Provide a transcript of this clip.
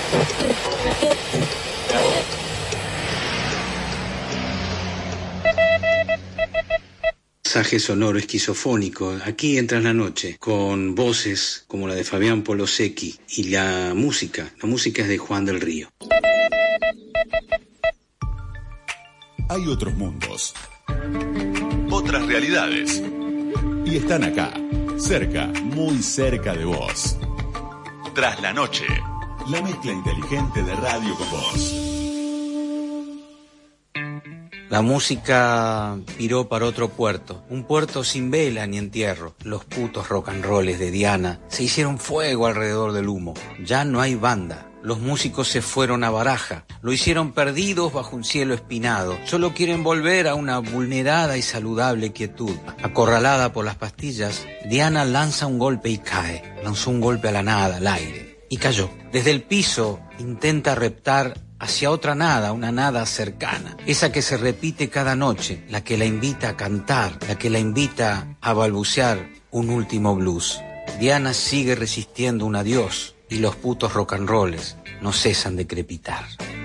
Pasaje sonoro esquizofónico, aquí entra la noche, con voces como la de Fabián Polosecchi, y la música es de Juan del Río. Hay otros mundos, otras realidades, y están acá, cerca, muy cerca de vos. Tras la noche, la mezcla inteligente de radio con vos. La música viró para otro puerto, un puerto sin vela ni entierro. Los putos rock and rolls de Diana se hicieron fuego alrededor del humo. Ya no hay banda. Los músicos se fueron a Baraja, lo hicieron perdidos bajo un cielo espinado. Solo quieren volver a una vulnerada y saludable quietud. Acorralada por las pastillas, Diana lanza un golpe y cae. Lanzó un golpe a la nada, al aire, y cayó. Desde el piso intenta reptar hacia otra nada, una nada cercana, esa que se repite cada noche, la que la invita a cantar, la que la invita a balbucear un último blues. Diana sigue resistiendo un adiós y los putos rock and rolls no cesan de crepitar.